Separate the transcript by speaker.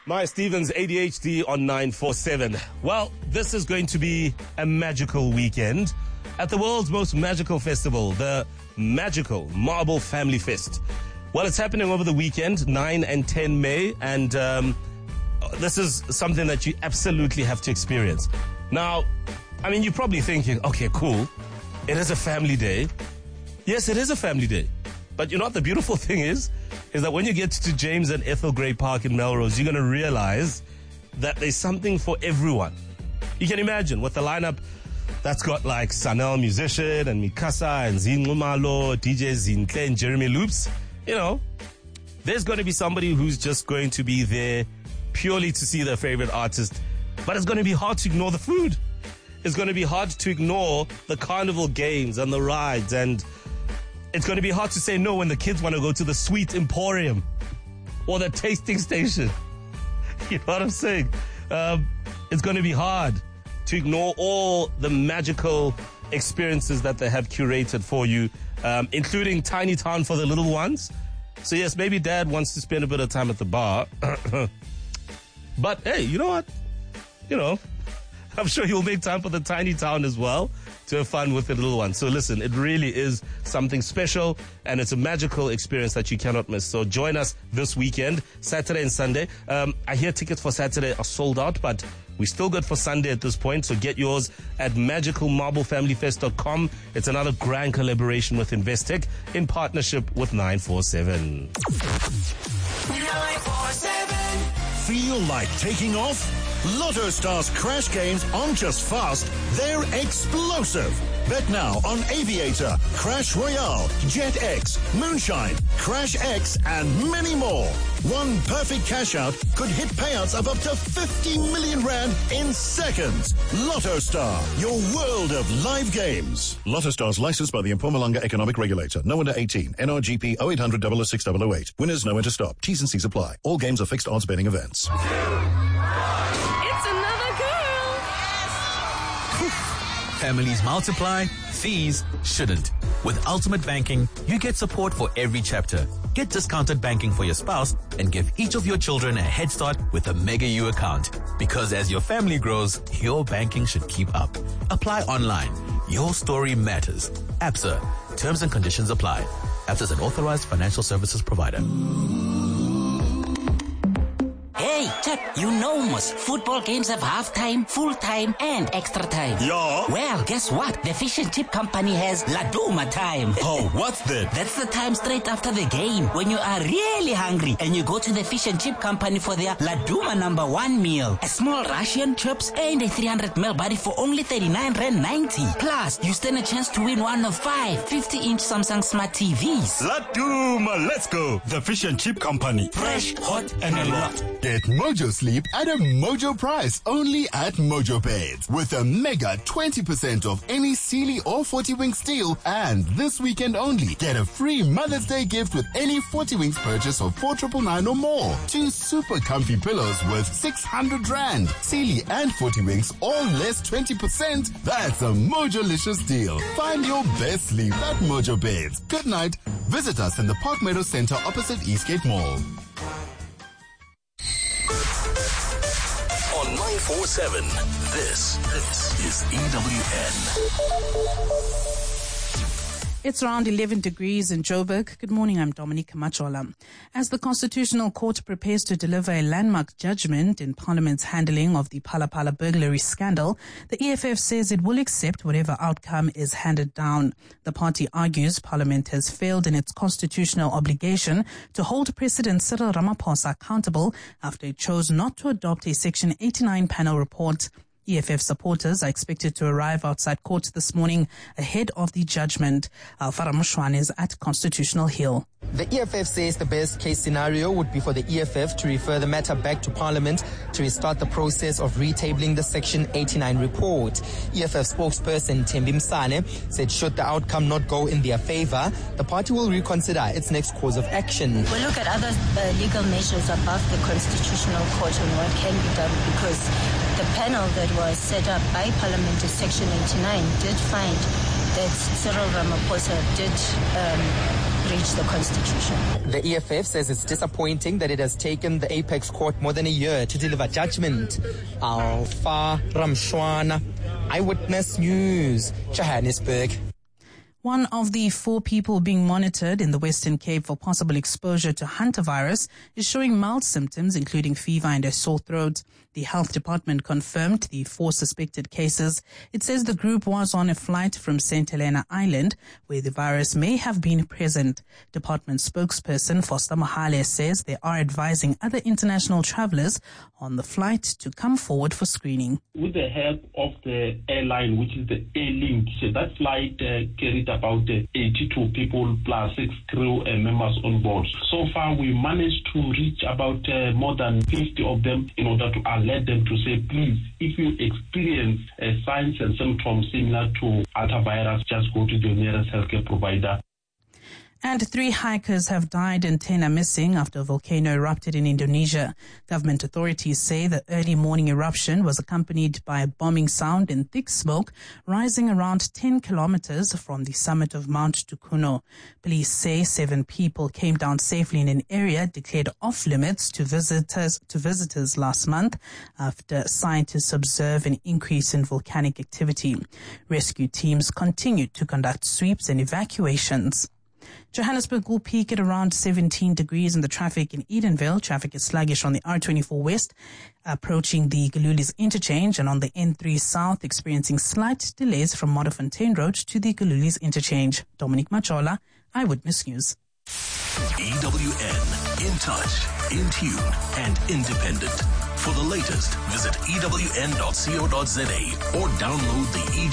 Speaker 1: Maya Stevens, ADHD on 947. Well, this is going to be a magical weekend at the world's most magical festival, the Magical Marble Family Fest. Well, it's happening over the weekend, 9 and 10 May, and this is something that you absolutely have to experience. Now, I mean, you're probably thinking, okay, cool, it is a family day. Yes, it is a family day. But you know what the beautiful thing is that when you get to James and Ethel Gray Park in Melrose, you're going to realize that there's something for everyone. You can imagine with the lineup that's got like Sanel Musician and Mikasa and Zinglumalo, DJ Zintle and Jeremy Loops. You know, there's going to be somebody who's just going to be there purely to see their favorite artist. But it's going to be hard to ignore the food. It's going to be hard to ignore the carnival games and the rides, and it's going to be hard to say no when the kids want to go to the Sweet Emporium or the tasting station. You know what I'm saying? It's going to be hard to ignore all the magical experiences that they have curated for you, including Tiny Town for the little ones. So yes, maybe dad wants to spend a bit of time at the bar. But hey, you know what? You know, I'm sure he'll make time for the Tiny Town as well to have fun with the little one. So listen, it really is something special, and it's a magical experience that you cannot miss. So join us this weekend, Saturday and Sunday. I hear tickets for Saturday are sold out, but we're still good for Sunday at this point. So get yours at magicalmarblefamilyfest.com. It's another grand collaboration with Investec in partnership with 947.
Speaker 2: 947.
Speaker 3: Feel like taking off? Lotto Stars Crash games aren't just fast, they're explosive. Bet now on Aviator, Crash Royale, Jet X, Moonshine, Crash X, and many more. One perfect cash out could hit payouts of up to 50 million rand in seconds. Lotto Star, your world of live games. Lotto Stars licensed by the Mpumalanga Economic Regulator. No under 18. NRGP 0800 006 Winners know when to stop. T's and C's apply. All games are fixed odds betting events.
Speaker 4: Families multiply, fees shouldn't. With Ultimate Banking, you get support for every chapter. Get discounted banking for your spouse and give each of your children a head start with a Mega U account. Because as your family grows, your banking should keep up. Apply online. Your story matters. ABSA. Terms and conditions apply. ABSA is an authorized financial services provider.
Speaker 5: Hey, check, you know most football games have half-time, full-time, and extra time.
Speaker 3: Yeah.
Speaker 5: Well, guess what? The Fish and Chip Company has Laduma time.
Speaker 3: Oh, what's that?
Speaker 5: That's the time straight after the game when you are really hungry and you go to the Fish and Chip Company for their Laduma #1 meal. A small Russian chips and a 300ml body for only 39 Rand 90. Plus, you stand a chance to win one of 5 50-inch Samsung Smart TVs.
Speaker 3: Laduma, let's go. The Fish and Chip Company.
Speaker 5: Fresh, hot, and a lot.
Speaker 6: Get Mojo Sleep at a Mojo price only at Mojo Beds with a mega 20% off any Sealy or 40 Wing steel, and this weekend only get a free Mother's Day gift with any 40 Wings purchase of 4,999 or more. 2 super comfy pillows worth 600 Rand. Sealy and 40 Wings all less 20%. That's a Mojo-licious deal. Find your best sleep at Mojo Beds. Good night. Visit us in the Park Meadow Center opposite Eastgate Mall.
Speaker 3: On 947, this is EWN.
Speaker 7: It's around 11 degrees in Joburg. Good morning, I'm Dominique Machola. As the Constitutional Court prepares to deliver a landmark judgment in Parliament's handling of the Phala Phala burglary scandal, the EFF says it will accept whatever outcome is handed down. The party argues Parliament has failed in its constitutional obligation to hold President Cyril Ramaphosa accountable after it chose not to adopt a Section 89 panel report. EFF supporters are expected to arrive outside court this morning ahead of the judgment. Alfara Mushwan is at Constitutional Hill.
Speaker 8: The EFF says the best case scenario would be for the EFF to refer the matter back to Parliament to restart the process of retabling the Section 89 report. EFF spokesperson Thembi Msane said should the outcome not go in their favor, the party will reconsider its next course of action.
Speaker 9: We'll look at other legal measures above the Constitutional Court on what can be done, because the panel that was set up by Parliament in Section 89 did find that Cyril Ramaphosa did breach the Constitution.
Speaker 8: The EFF says it's disappointing that it has taken the Apex Court more than a year to deliver judgment. Alpha Ramshwana, Eyewitness News, Johannesburg.
Speaker 7: One of the 4 people being monitored in the Western Cape for possible exposure to hantavirus is showing mild symptoms, including fever and a sore throat. The health department confirmed the 4 suspected cases. It says the group was on a flight from St. Helena Island, where the virus may have been present. Department spokesperson Foster Mahale says they are advising other international travelers on the flight to come forward for screening.
Speaker 2: With the help of the airline, which is the Airlink, so that flight carried about 82 people plus 6 crew members on board. So far, we managed to reach about more than 50 of them in order to alert them to say, please, if you experience signs and symptoms similar to hantavirus, just go to the nearest healthcare provider.
Speaker 7: And 3 hikers have died and 10 are missing after a volcano erupted in Indonesia. Government authorities say the early morning eruption was accompanied by a bombing sound and thick smoke rising around 10 kilometers from the summit of Mount Tukuno. Police say 7 people came down safely in an area declared off limits to visitors last month after scientists observe an increase in volcanic activity. Rescue teams continued to conduct sweeps and evacuations. Johannesburg will peak at around 17 degrees in the traffic in Edenville. Traffic is sluggish on the R24 West, approaching the Gululis interchange, and on the N3 South, experiencing slight delays from Modderfontein Road to the Gululis interchange. Dominic Machola, Eyewitness News.
Speaker 10: EWN, in touch, in tune, and independent. For the latest, visit ewn.co.za or download the